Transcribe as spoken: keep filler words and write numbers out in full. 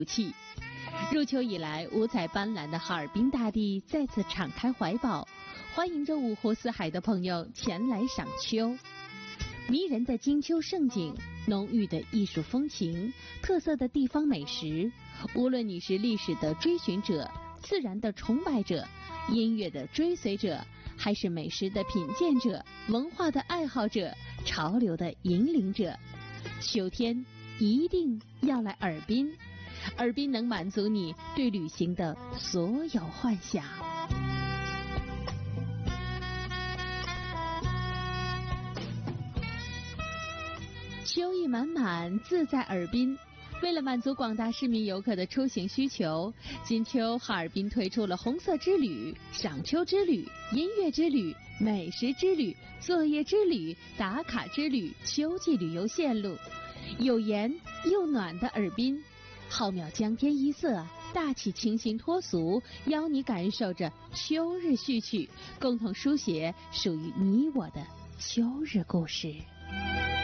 气。入秋以来，五彩斑斓的哈尔滨大地再次敞开怀抱，欢迎着五湖四海的朋友前来赏秋。迷人的金秋盛景，浓郁的艺术风情，特色的地方美食，无论你是历史的追寻者、自然的崇拜者、音乐的追随者，还是美食的品鉴者、文化的爱好者、潮流的引领者，秋天一定要来尔滨。尔滨能满足你对旅行的所有幻想。秋意满满，自在尔滨。为了满足广大市民游客的出行需求，今秋哈尔滨推出了红色之旅、赏秋之旅、音乐之旅、美食之旅、作业之旅、打卡之旅秋季旅游线路。有颜又暖的尔滨，浩渺江天一色，大气清新脱俗，邀你感受着秋日序曲，共同书写属于你我的秋日故事。